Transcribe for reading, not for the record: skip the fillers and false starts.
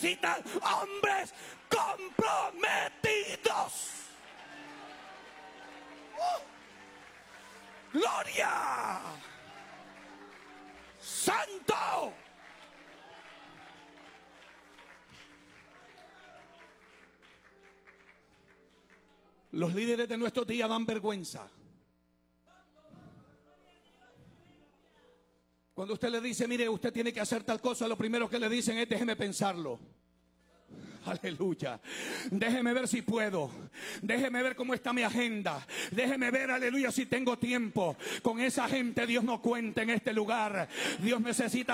necesitan hombres comprometidos. ¡Gloria! ¡Santo! Los líderes de nuestros días dan vergüenza. Cuando usted le dice, mire, usted tiene que hacer tal cosa, lo primero que le dicen es, déjeme pensarlo. Aleluya. Déjeme ver si puedo. Déjeme ver cómo está mi agenda. Déjeme ver, aleluya, si tengo tiempo. Con esa gente Dios no cuenta en este lugar. Dios necesita